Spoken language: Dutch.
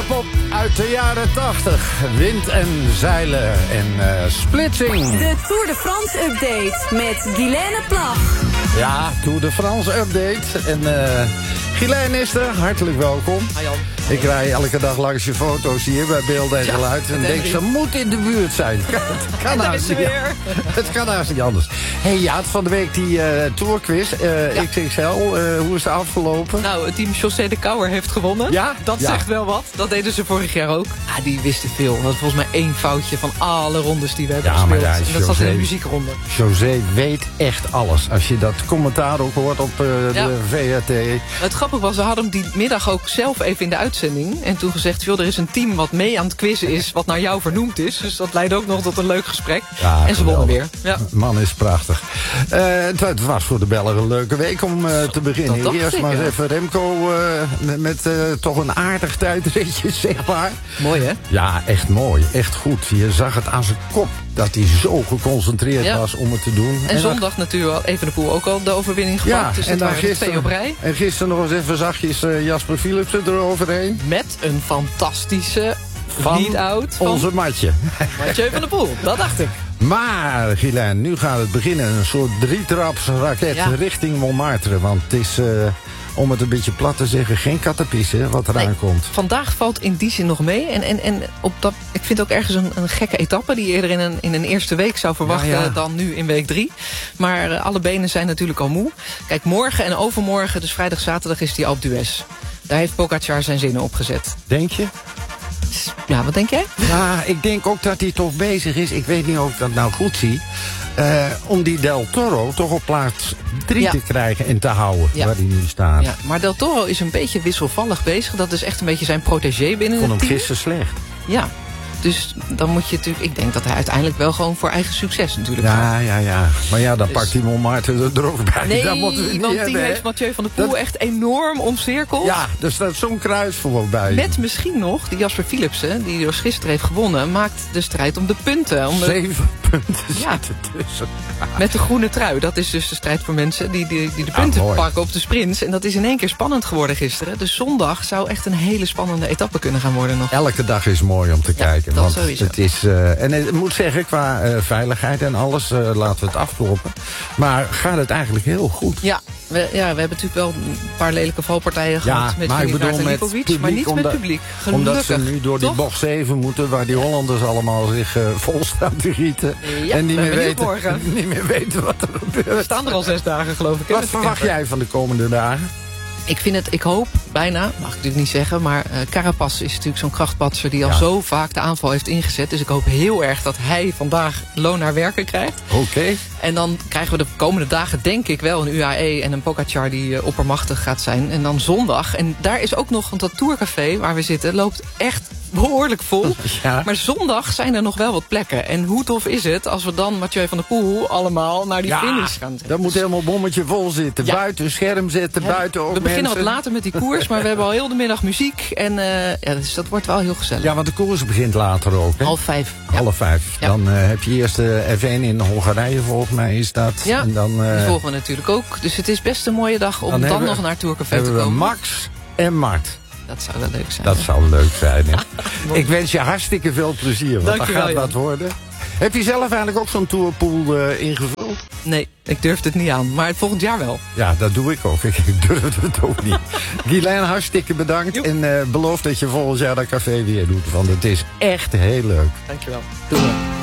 Wonderpop uit de jaren 80. Wind en zeilen en splitsing. De Tour de France update met Guilaine Plag. Ja, Tour de France update. En Guilaine is er, hartelijk welkom. Hi Jan. Ik rij elke dag langs je foto's hier bij Beeld en Geluid. En denk, ze moet in de buurt zijn. Het kan haast niet. Het kan haast niet anders. Hey, je had van de week die tourquiz, XXL. Hoe is het afgelopen? Nou, het team José de Kouwer heeft gewonnen. Ja? Dat zegt wel wat. Dat deden ze vorig jaar ook. Ah, die wisten veel. Dat was volgens mij 1 foutje van alle rondes die we hebben gespeeld. Maar ja, en dat zat in de muziekronde. José weet echt alles. Als je dat commentaar ook hoort op de VRT. Het grappige was, we hadden hem die middag ook zelf even in de uitzending. En toen gezegd, joh, er is een team wat mee aan het quizzen is, wat naar jou vernoemd is. Dus dat leidde ook nog tot een leuk gesprek. Ja, en ze wonnen weer. Ja. Man is prachtig. Het was voor de Belgen een leuke week om te beginnen. Eerst maar eens even Remco met toch een aardig tijdritje, zeg maar. Mooi, hè? Ja, echt mooi. Echt goed. Je zag het aan zijn kop dat hij zo geconcentreerd was om het te doen. En zondag natuurlijk Evenepoel ook al de overwinning gepakt. Dus en dan waren 2 op rij. En gisteren nog eens even zachtjes Jasper Philipsen eroverheen. Met een fantastische lead-out van onze Matje. Mathieu van der Poel, dat dacht ik. Maar, Guilaine, nu gaat het beginnen. Een soort 3-traps-raket richting Montmartre. Want het is, om het een beetje plat te zeggen, geen kattenpissen wat eraan komt. Vandaag valt in die zin nog mee. En op dat, ik vind ook ergens een gekke etappe die je eerder in een eerste week zou verwachten dan nu in week 3. Maar alle benen zijn natuurlijk al moe. Kijk, morgen en overmorgen, dus vrijdag, zaterdag, is die Alpe d'Huez. Daar heeft Pogacar zijn zinnen op gezet. Denk je? Ja, wat denk jij? Ja, ik denk ook dat hij toch bezig is. Ik weet niet of ik dat nou goed zie. Om die Del Toro toch op plaats 3 te krijgen en te houden. Waar hij nu staat. Ja, maar Del Toro is een beetje wisselvallig bezig. Dat is echt een beetje zijn protégé binnen het team. Ik vond hem gisteren slecht. Ja. Dus dan moet je natuurlijk... Ik denk dat hij uiteindelijk wel gewoon voor eigen succes natuurlijk gaat. Ja. Maar ja, dan pakt hij Montmartre er ook bij. Nee, dat moeten we niet want hebben, die heeft Mathieu van der Poel echt enorm omcirkeld. Ja, er staat zo'n kruis voorbij. Met misschien nog, die Jasper Philipsen, die dus gisteren heeft gewonnen, maakt de strijd om de punten. 7 punten zitten tussen. Met de groene trui. Dat is dus de strijd voor mensen die de punten pakken op de sprints. En dat is in één keer spannend geworden gisteren. Dus zondag zou echt een hele spannende etappe kunnen gaan worden nog. Elke dag is mooi om te kijken. Dat want sowieso. Het is, en ik moet zeggen, qua veiligheid en alles, laten we het afkloppen. Maar gaat het eigenlijk heel goed? Ja, we hebben natuurlijk wel een paar lelijke valpartijen gehad met Vingegaard en Lipovic, maar niet met publiek. Gelukkig. Omdat ze nu door die bocht 7 moeten, waar die Hollanders allemaal zich vol staan te gieten. Ja, en niet meer weten wat er gebeurt. We staan er al 6 dagen, geloof ik. Wat verwacht jij van de komende dagen? Ik hoop bijna, mag ik natuurlijk niet zeggen, maar Carapaz is natuurlijk zo'n krachtpatser die al zo vaak de aanval heeft ingezet. Dus ik hoop heel erg dat hij vandaag loon naar werken krijgt. Oké. En dan krijgen we de komende dagen denk ik wel een UAE en een Pogacar die oppermachtig gaat zijn. En dan zondag, en daar is ook nog, want dat Tourcafé waar we zitten loopt echt behoorlijk vol. Ja. Maar zondag zijn er nog wel wat plekken. En hoe tof is het als we dan Mathieu van der Poel allemaal naar die finish gaan zetten. Dat moet helemaal bommetje vol zitten. Buiten scherm zetten, buiten ook. We beginnen wat later met die koers, maar we hebben al heel de middag muziek. En dus dat wordt wel heel gezellig. Ja, want de koers begint later ook. Hè? 5:30. Ja. 4:30. Ja. Dan heb je eerst de F1 in Hongarije, volgens mij is dat. Ja, en dan, die volgen we natuurlijk ook. Dus het is best een mooie dag om dan nog naar Tourcafé te komen. Hebben we Max en Mart. Dat zou wel leuk zijn. Dat zou leuk zijn, hè? Ik wens je hartstikke veel plezier, want dat gaat wat worden. Heb je zelf eigenlijk ook zo'n tourpool ingevuld? Nee, ik durf het niet aan. Maar volgend jaar wel. Ja, dat doe ik ook. Ik durf het ook niet. Guilaine, hartstikke bedankt. Joep. En beloof dat je volgend jaar dat café weer doet. Want het is echt heel leuk. Dankjewel. Doei.